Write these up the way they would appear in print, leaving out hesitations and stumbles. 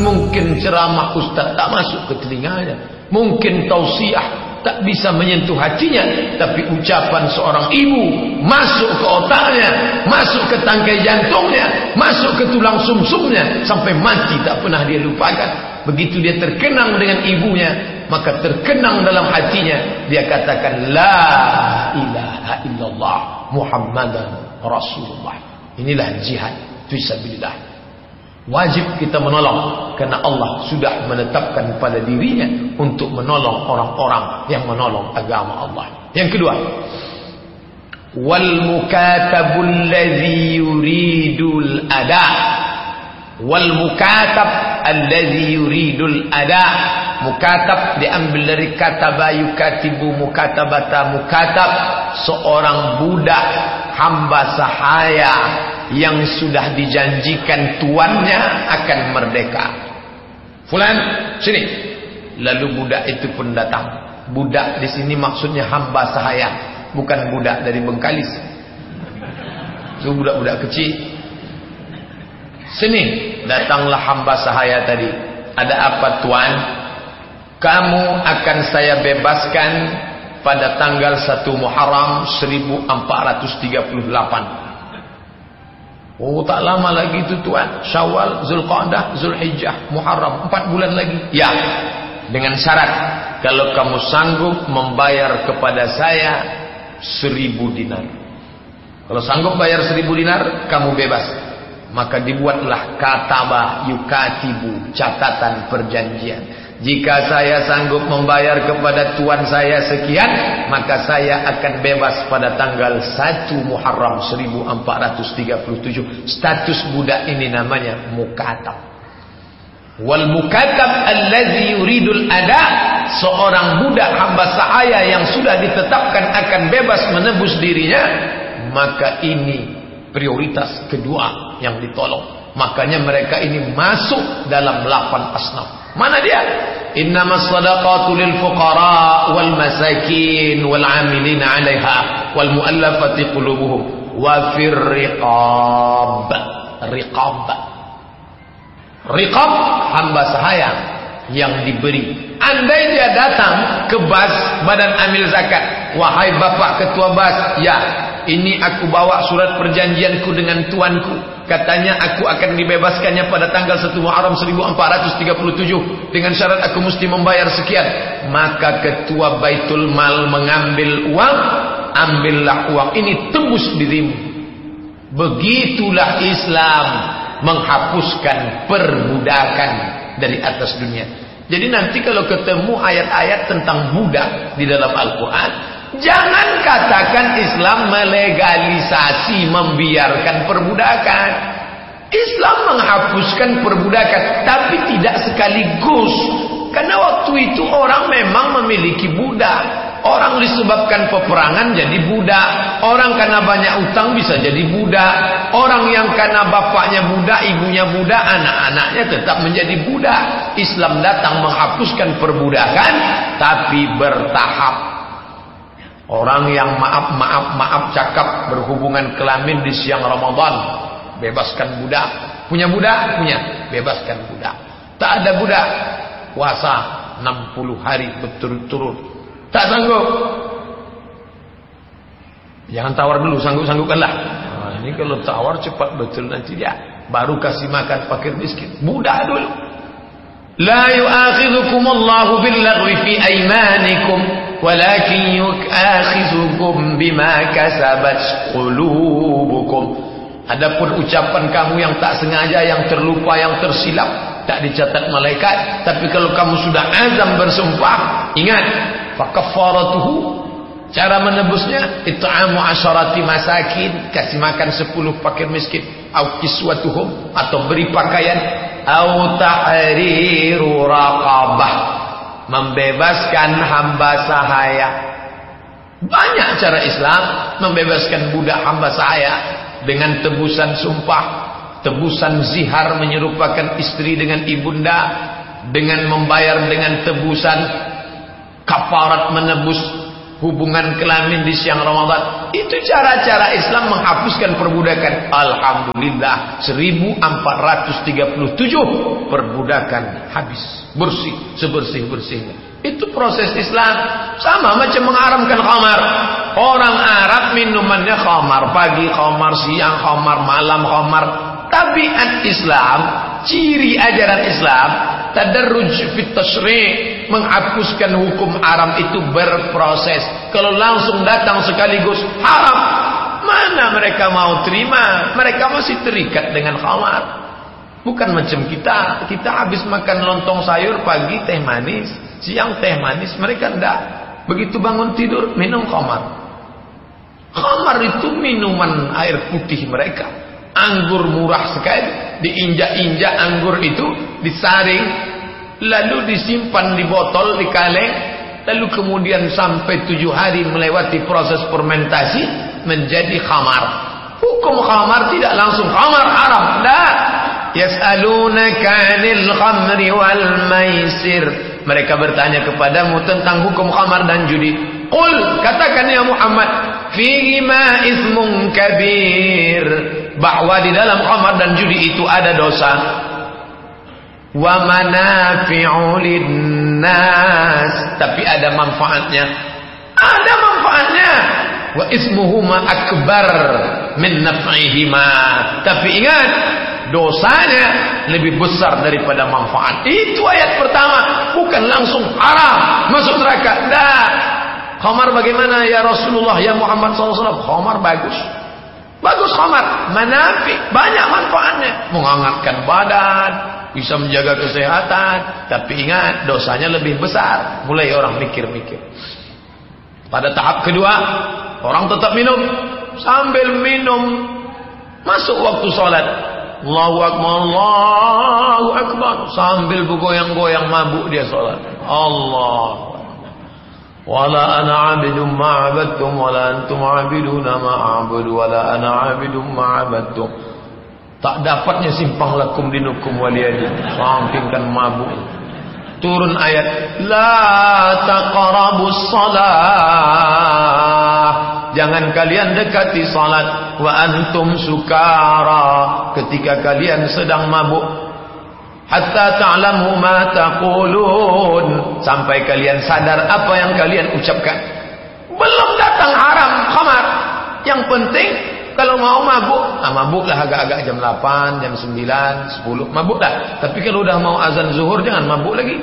Mungkin ceramah ustaz tak masuk ke telinganya, mungkin tausiah tak bisa menyentuh hatinya, tapi ucapan seorang ibu masuk ke otaknya, masuk ke tangkai jantungnya, masuk ke tulang sumsumnya, sampai mati tak pernah dia lupakan. Begitu dia terkenang dengan ibunya, maka terkenang dalam hatinya, dia katakan la ilaha illallah Muhammadan Rasulullah. Inilah jihad fisabilillah. Wajib kita menolong, karena Allah sudah menetapkan pada dirinya untuk menolong orang-orang yang menolong agama Allah. Yang kedua, wal mukatabul ladzi yuridul ada. Wal mukatab alladzi yuridul ada. Mukatab diambil dari kataba yukatibu mukatabata. Mukatab seorang budak hamba sahaya yang sudah dijanjikan tuannya akan merdeka. Fulan, sini. Lalu budak itu pun datang. Budak di sini maksudnya hamba sahaya, bukan budak dari Bengkalis. Itu budak-budak kecil. Sini, datanglah hamba sahaya tadi. Ada apa tuan? Kamu akan saya bebaskan pada tanggal 1 Muharram 1438. Oh, tak lama lagi itu tuan. Syawal, Zulqa'dah, Zulhijjah, Muharram, 4 bulan lagi. Ya, dengan syarat kalau kamu sanggup membayar kepada saya 1000 dinar. Kalau sanggup bayar 1000 dinar, kamu bebas. Maka dibuatlah kataba yukatibu, catatan perjanjian. Jika saya sanggup membayar kepada tuan saya sekian, maka saya akan bebas pada tanggal 1 Muharram 1437. Status budak ini namanya mukatab. Wal mukatab allazi yuridul ada, seorang budak hamba sahaya yang sudah ditetapkan akan bebas menebus dirinya, maka ini prioritas kedua yang ditolong. Makanya mereka ini masuk dalam 8 asnaf. Mana dia? Innamas sadaqatu lil fuqara wal masakin wal 'amilina 'alaiha wal mu'allafati qulubuhum wa fir riqab. Riqab hamba sahaya yang diberi. Andai dia datang ke bas badan amil zakat, wahai bapak ketua bas, ya, ini aku bawa surat perjanjianku dengan tuanku. Katanya aku akan dibebaskannya pada tanggal 1 Muharram 1437 dengan syarat aku mesti membayar sekian. Maka ketua Baitul Mal mengambil uang, ambillah uang ini, tebus dirimu. Begitulah Islam menghapuskan perbudakan dari atas dunia. Jadi nanti kalau ketemu ayat-ayat tentang budak di dalam Al-Quran, jangan katakan Islam melegalisasi, membiarkan perbudakan. Islam menghapuskan perbudakan, tapi tidak sekaligus. Karena waktu itu orang memang memiliki budak. Orang disebabkan peperangan jadi budak. Orang karena banyak utang bisa jadi budak. Orang yang karena bapaknya budak, ibunya budak, anak-anaknya tetap menjadi budak. Islam datang menghapuskan perbudakan, tapi bertahap. Orang yang maaf cakap berhubungan kelamin di siang Ramadan, bebaskan budak. Punya budak? Punya. Bebaskan budak. Tak ada budak, puasa 60 hari berturut-turut. Tak sanggup, jangan tawar dulu, sanggup-sanggupkanlah. Nah, ini kalau tawar cepat betul nanti dia baru kasih makan fakir miskin. Budak dulu. La yu'akhidhukumullahu billaghwi fi aymanikum walakin yu'akhidhukum bima kasabat qulubukum. Adapun ucapan kamu yang tak sengaja, yang terlupa, yang tersilap, tak dicatat malaikat. Tapi kalau kamu sudah azam bersumpah, ingat, fakaffaratuhu, cara menebusnya it'amu asyarati masakin, kasih makan 10 fakir miskin, au kiswatuhum, atau beri pakaian, au tahriru raqabah, membebaskan hamba sahaya. Banyak cara Islam membebaskan budak hamba sahaya, dengan tebusan sumpah, tebusan zihar menyerupakan istri dengan ibunda, dengan membayar dengan tebusan kafarat menebus hubungan kelamin di siang Ramadan. Itu cara-cara Islam menghapuskan perbudakan. Alhamdulillah 1437 perbudakan habis, bersih, sebersih-bersihnya. Itu proses Islam. Sama macam mengharamkan khamar. Orang Arab minumannya khamar, pagi khamar, siang khamar, malam khamar. Tabiat Islam, ciri ajaran Islam, tadarruj fit tasyri', menghapuskan hukum haram itu berproses. Kalau langsung datang sekaligus haram, mana mereka mau terima? Mereka masih terikat dengan khamar. Bukan macam kita habis makan lontong sayur pagi teh manis, siang teh manis. Mereka enggak. Begitu bangun tidur minum khamar. Khamar itu minuman air putih mereka. Anggur murah sekali, diinjak-injak anggur itu, disaring, lalu disimpan di botol, di kaleng, lalu kemudian sampai 7 hari melewati proses fermentasi menjadi khamar. Hukum khamar tidak langsung khamar haram. Tidak. Yas'alunaka 'anil khamri wal maisir. Mereka bertanya kepadamu tentang hukum khamar dan judi. Qul, katakan ya Muhammad, fihima ismun kabir, bahwa di dalam khamar dan judi itu ada dosa. Wa manafi'u linnas, tapi ada manfaatnya. Ada manfaatnya. Wa ismuhuma akbar min naf'ihima. Tapi ingat, dosanya lebih besar daripada manfaat. Itu ayat pertama, bukan langsung haram masuk neraka. Dah. Khamar bagaimana ya Rasulullah, ya Muhammad SAW? Khamar bagus. Bagus khamar, manafi, banyak manfaatnya. Menghangatkan badan, bisa menjaga kesehatan. Tapi ingat, dosanya lebih besar. Mulai orang mikir-mikir. Pada tahap kedua, orang tetap minum. Sambil minum, masuk waktu sholat. Allahu Akbar, Allahu Akbar. Sambil bergoyang-goyang mabuk dia sholat. Allah. Wala ana 'abidun ma 'abadtum wala antum 'abiduna ma a'budu wala ana 'abidun ma 'abadtum. Tak dapatnya simpang lakum dinukum waliyadin. Saking kan mabuk. Turun ayat la taqrabus shalah. Jangan kalian dekati salat wa antum sukara, ketika kalian sedang mabuk. Hatta ta'lamu ma taqulun, sampai kalian sadar apa yang kalian ucapkan. Belum datang haram khamar. Yang penting kalau mau mabuk, mabuklah agak-agak jam 8, jam 9, 10, mabuklah. Tapi kalau udah mau azan zuhur jangan mabuk lagi.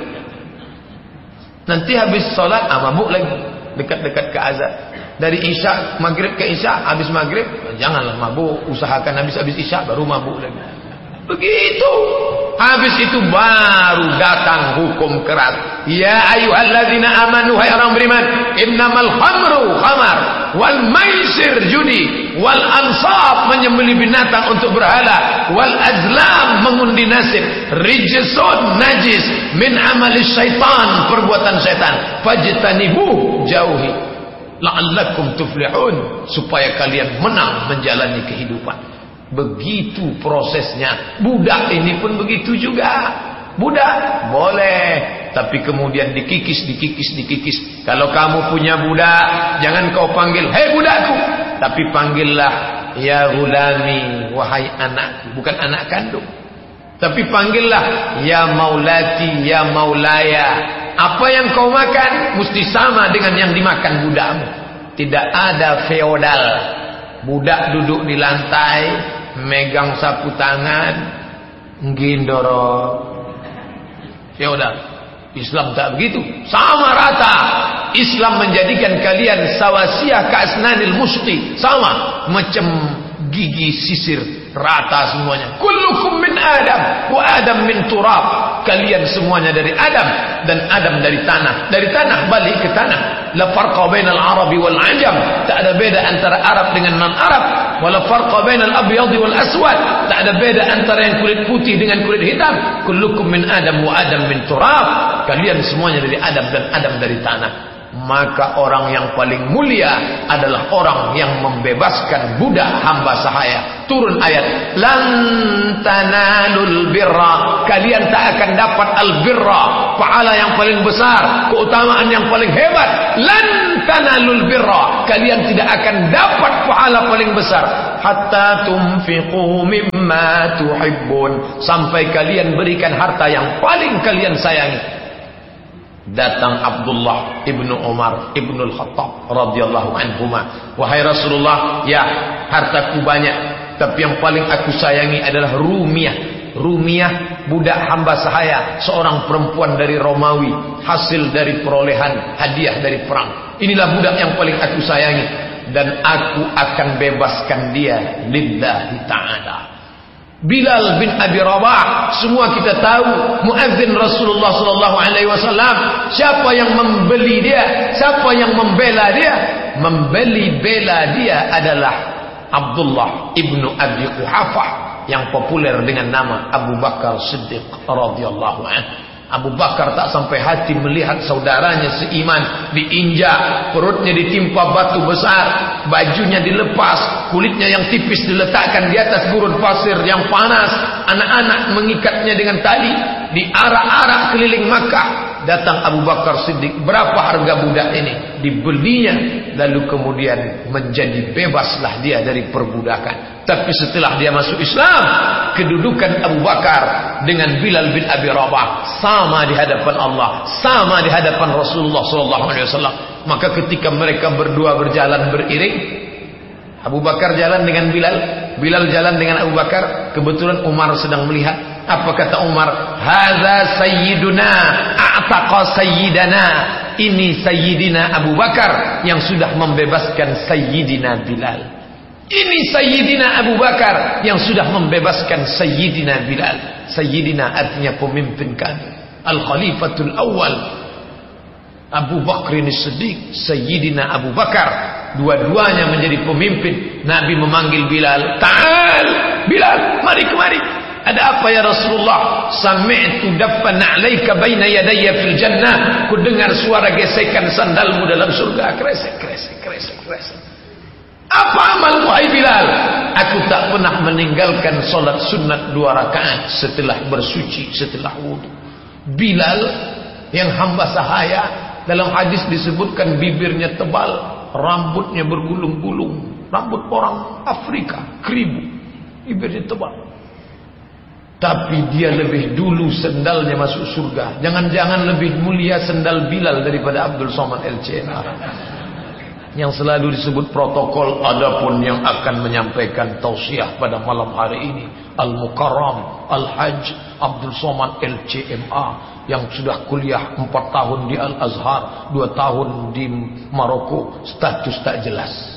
Nanti habis sholat mabuk lagi, dekat-dekat ke azan. Dari isya, maghrib ke isya, habis maghrib janganlah mabuk. Usahakan habis isya baru mabuk lagi. Begitu. Habis itu baru datang hukum keras. Ya ayyuhalladzina amanu, hai orang beriman, innamal khamru khamar, wal maisir judi, wal ansab menyembelih binatang untuk berhala, wal azlam mengundi nasib, rijsun najis, min amalis syaitan, perbuatan setan. Fajtanibuh, jauhi, la'allakum tuflihun, supaya kalian menang menjalani kehidupan. Begitu prosesnya. Budak ini pun begitu juga. Budak boleh, tapi kemudian dikikis. Kalau kamu punya budak, jangan kau panggil hei budakku, tapi panggillah ya gulami, wahai anakku. Bukan anak kandung, tapi panggillah ya maulati, ya maulaya. Apa yang kau makan mesti sama dengan yang dimakan budakmu. Tidak ada feodal. Budak duduk di lantai, megang sapu tangan, ngindoro. Feodal. Islam tak begitu, sama rata. Islam menjadikan kalian sawasiyah ka'asnanil musti, sama macam gigi sisir, rata semuanya. Kullukum min Adam wa Adam min turab. Kalian semuanya dari Adam dan Adam dari tanah. Dari tanah balik ke tanah. La farqa bainal Arabi wal Ajam. Tak ada beda antara Arab dengan non-Arab. Wala farqa bainal abyad wal aswad. Tak ada beda antara yang kulit putih dengan kulit hitam. Kullukum min Adam wa Adam min turab. Kalian semuanya dari Adam dan Adam dari tanah. Maka orang yang paling mulia adalah orang yang membebaskan budak hamba sahaya. Turun ayat, lan tanalul birra, kalian tak akan dapat al birra, pahala yang paling besar, keutamaan yang paling hebat. Lan tanalul birra, kalian tidak akan dapat pahala paling besar hatta tunfiqu mimma tuhibbun, sampai kalian berikan harta yang paling kalian sayangi. Datang Abdullah ibnu Umar ibnu Al-Khattab radhiyallahu anhuma, wahai Rasulullah, ya hartaku banyak, tapi yang paling aku sayangi adalah Rumiyah. Rumiyah budak hamba sahaya, seorang perempuan dari Romawi, hasil dari perolehan hadiah dari perang. Inilah budak yang paling aku sayangi, dan aku akan bebaskan dia lillahi ta'ala. Bilal bin Abi Rabah, semua kita tahu muadzin Rasulullah sallallahu alaihi wasallam. Siapa yang membeli dia? Siapa yang membela dia? Bela dia adalah Abdullah ibnu Abi Quhafah, yang populer dengan nama Abu Bakar Siddiq radhiyallahu anhu. Abu Bakar tak sampai hati melihat saudaranya seiman diinjak, perutnya ditimpa batu besar, bajunya dilepas, kulitnya yang tipis diletakkan di atas gurun pasir yang panas, anak-anak mengikatnya dengan tali, diarak-arak keliling Makkah. Datang Abu Bakar Siddiq, berapa harga budak ini? Dibelinya, lalu kemudian menjadi bebaslah dia dari perbudakan. Tapi setelah dia masuk Islam, kedudukan Abu Bakar dengan Bilal bin Abi Rabah sama di hadapan Allah, sama di hadapan Rasulullah SAW. Maka ketika mereka berdua berjalan beriring, Abu Bakar jalan dengan Bilal, Bilal jalan dengan Abu Bakar. Kebetulan Umar sedang melihat. Apa kata Umar? Hadza sayyiduna a'taqa sayyidana. Ini sayyidina Abu Bakar yang sudah membebaskan sayyidina Bilal. Ini sayyidina Abu Bakar yang sudah membebaskan sayyidina Bilal. Sayyidina artinya pemimpin kami, al-khalifatul awal Abu Bakrin Siddiq, sayyidina Abu Bakar, dua-duanya menjadi pemimpin. Nabi memanggil Bilal, "Ta'al Bilal, mari kemari." Ada apa ya Rasulullah? Sami'tu daffan 'alaika baina yadayya fil jannah. Ku dengar suara gesekan sandalmu dalam surga. Kresek, kresek, kresek, kresek. Apa amalmu hai Bilal? Aku tak pernah meninggalkan solat sunat 2 rakaat setelah bersuci, setelah wudu. Bilal yang hamba sahaya, dalam hadis disebutkan bibirnya tebal, rambutnya bergulung-gulung, rambut orang Afrika, keribu, bibirnya tebal. Tapi dia lebih dulu sendalnya masuk surga. Jangan-jangan lebih mulia sendal Bilal daripada Abdul Somad LCMA. Yang selalu disebut protokol. Adapun yang akan menyampaikan tausiah pada malam hari ini, Al-Mukarram Al-Hajj Abdul Somad LCMA, yang sudah kuliah 4 tahun di Al-Azhar, 2 tahun di Maroko, status tak jelas.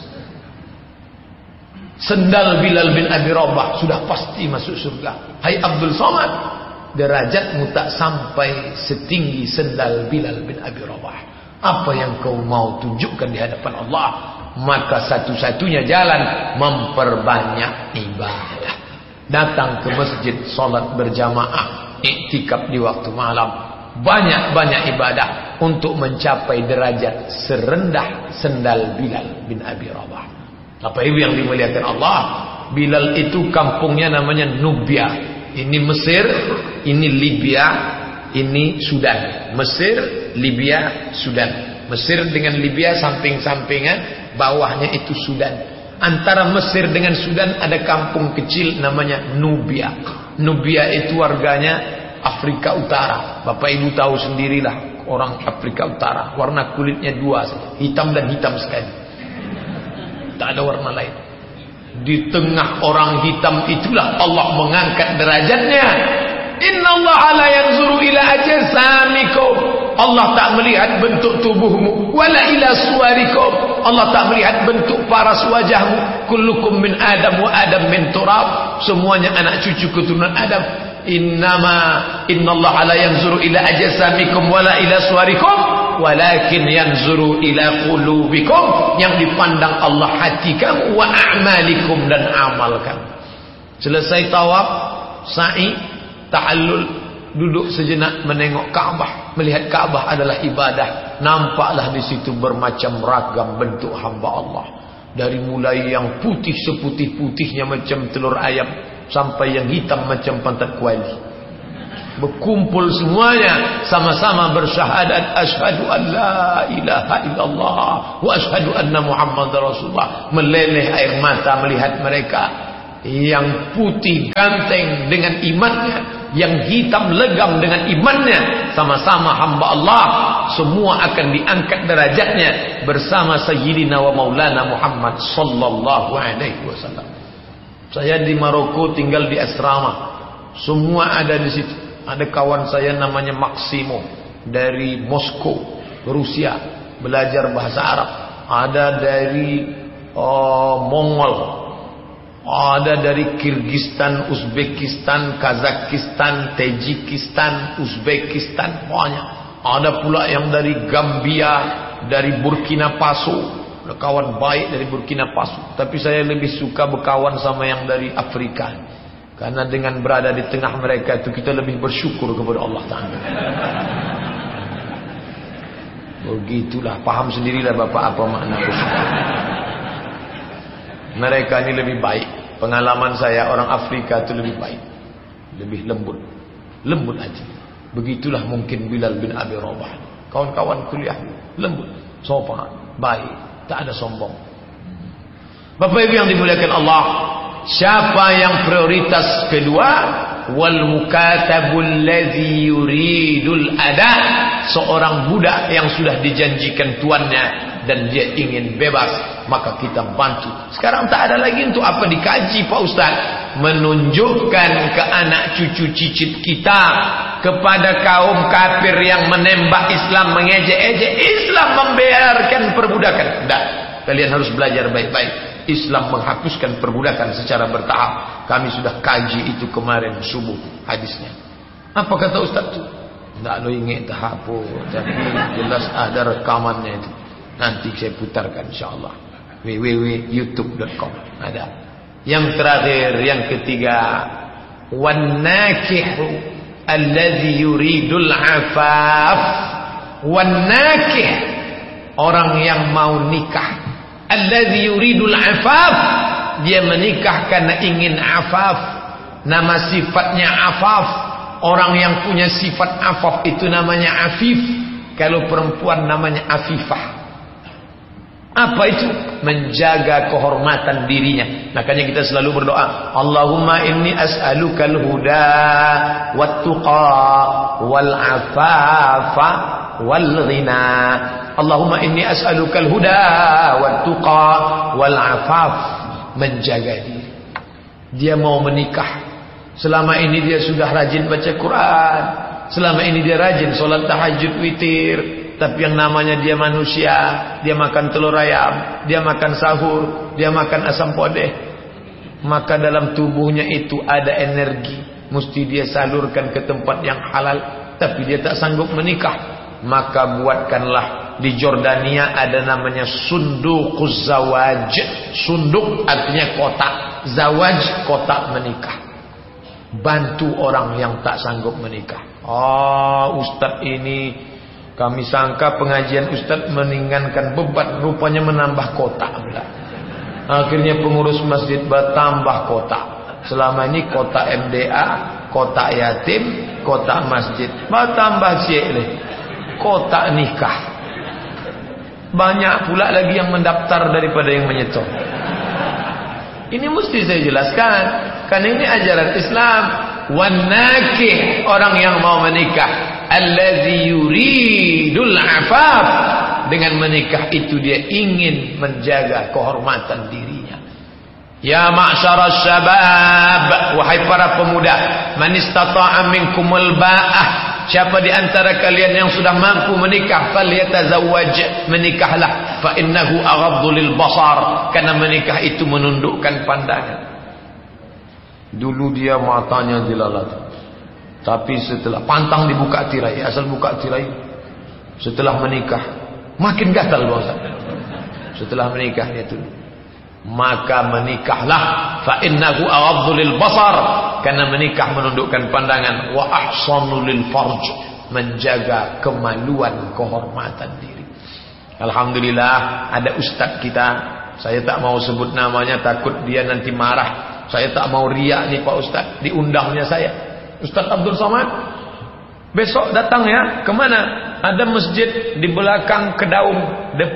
Sendal Bilal bin Abi Rabah sudah pasti masuk surga. Hai Abdul Somad, derajatmu tak sampai setinggi sendal Bilal bin Abi Rabah. Apa yang kau mau tunjukkan di hadapan Allah? Maka satu-satunya jalan memperbanyak ibadah. Datang ke masjid, solat berjamaah, iktikaf di waktu malam, banyak-banyak ibadah untuk mencapai derajat serendah sendal Bilal bin Abi Rabah. Apa ibu yang dimuliakan Allah? Bilal itu kampungnya namanya Nubia. Ini Mesir, ini Libya, ini Sudan. Mesir, Libya, Sudan. Mesir dengan Libya samping-sampingan, bawahnya itu Sudan. Antara Mesir dengan Sudan ada kampung kecil namanya Nubia. Nubia itu warganya Afrika Utara. Bapak ibu tahu sendirilah orang Afrika Utara, warna kulitnya 2, hitam dan hitam sekali. Tak ada warna lain. Di tengah orang hitam itulah Allah mengangkat derajatnya. Innallaha la yanzuru ila ajsamikum. Allah tak melihat bentuk tubuhmu, wala ila suwarikum. Allah tak melihat bentuk paras wajahmu. Kullukum min Adam wa Adam min turab. Semuanya anak cucu keturunan Adam. Innallaha la yanzuru ila ajsamikum wala ila suwarikum, walakin yanzuru ila qulubikum. Yang dipandang Allah hati kamu, wa a'malikum, dan amal kamu. Selesai tawaf, sa'i, ta'allul, duduk sejenak menengok Ka'bah. Melihat Ka'bah adalah ibadah. Nampaklah di situ bermacam ragam bentuk hamba Allah. Dari mulai yang putih seputih-putihnya macam telur ayam, sampai yang hitam macam pantat kuali. berkumpul semuanya sama-sama bersyahadat asyhadu an la ilaha illallah wa asyhadu anna muhammadar rasulullah. Meleleh air mata melihat mereka yang putih ganteng dengan imannya, yang hitam legam dengan imannya, sama-sama hamba Allah, semua akan diangkat derajatnya bersama Sayyidina wa Maulana Muhammad sallallahu alaihi wasallam. Saya di Maroko tinggal di asrama. Semua ada di situ. Ada kawan saya namanya Maksimo dari Moskow, Rusia, belajar bahasa Arab. Ada dari Mongol, ada dari Kirgistan, Uzbekistan, Kazakistan, Tajikistan, Uzbekistan, banyak. Ada pula yang dari Gambia, dari Burkina Faso. Ada kawan baik dari Burkina Faso. Tapi saya lebih suka berkawan sama yang dari Afrika. Karena dengan berada di tengah mereka itu kita lebih bersyukur kepada Allah Ta'ala. Begitulah, paham sendirilah Bapak apa makna bersyukur. Mereka ini lebih baik. Pengalaman saya orang Afrika itu lebih baik, lebih lembut hati. Begitulah mungkin Bilal bin Abi Rabah. Kawan-kawan kuliah lembut, sopan, baik, tak ada sombong. Bapak Ibu yang dimuliakan Allah, siapa yang prioritas kedua? Wal mukatabul ladzi yuridul ada, seorang budak yang sudah dijanjikan tuannya dan dia ingin bebas, maka kita bantu. Sekarang tak ada lagi untuk apa dikaji Pak Ustaz, menunjukkan ke anak cucu cicit kita, kepada kaum kafir yang menembak Islam, mengejek-ejek Islam, membiarkan perbudakan. Tidak, kalian harus belajar baik-baik. Islam menghapuskan perbudakan secara bertahap. Kami sudah kaji itu kemarin subuh hadisnya. Apa kata Ustaz itu? Tidak lo ingat tak apa, tapi jelas ada rekamannya itu. Nanti saya putarkan insyaAllah. www.youtube.com ada. Yang terakhir, yang ketiga, wan nakihu alladhi yuridul afaf. Wan nakih, orang yang mau nikah. Alladhi yuridul afaf, dia menikah karena ingin afaf. Nama sifatnya afaf. Orang yang punya sifat afaf itu namanya afif. Kalau perempuan namanya afifah. Apa itu? Menjaga kehormatan dirinya. Makanya kita selalu berdoa, Allahumma inni as'alukal huda wat tuqa wal afafa wal ghina. Allahumma inni as'alukal huda wat tuqa wal afaf. Menjaga diri. Dia mau menikah. Selama ini dia sudah rajin baca Quran. Selama ini dia rajin solat tahajud witir. Tapi yang namanya dia manusia, dia makan telur ayam, dia makan sahur, dia makan asam podeh. Maka dalam tubuhnya itu ada energi, mesti dia salurkan ke tempat yang halal. Tapi dia tak sanggup menikah. Maka buatkanlah di Jordania ada namanya sunduquz zawaj. Sunduk artinya kotak, zawaj kotak menikah. Bantu orang yang tak sanggup menikah. Ustaz ini, kami sangka pengajian Ustaz meringankan beban, rupanya menambah kotak pula. Akhirnya pengurus masjid bertambah kotak. Selama ini kotak MDA, kotak yatim, kotak masjid. Bertambah siap kotak nikah. Banyak pula lagi yang mendaftar daripada yang menyetor. Ini mesti saya jelaskan, karena ini ajaran Islam. Wan nakih, orang yang mau menikah, allazi yuridul afaf, dengan menikah itu dia ingin menjaga kehormatan dirinya. Ya ma'syaras syabab, wahai para pemuda, man istata'a minkumul ba'ah, siapa di antara kalian yang sudah mampu menikah, falyatazawwaj, menikahlah, fa innahu aghaddu lil basar, karena menikah itu menundukkan pandangan. Dulu dia matanya dilalat, tapi setelah pantang dibuka tirai, asal buka tirai. Setelah menikah makin gatal bangsa. Setelah menikah dia tuh, maka menikahlah, fa innahu aghaddu lil basar, karena menikah menundukkan pandangan, wa ahsanu lil farj, menjaga kemaluan kehormatan diri. Alhamdulillah ada ustaz kita, saya tak mau sebut namanya takut dia nanti marah. Saya tak mau riak nih Pak Ustaz, diundangnya saya Ustaz Abdul Somad. Besok datang ya. Kemana? Ada masjid di belakang Kedaung.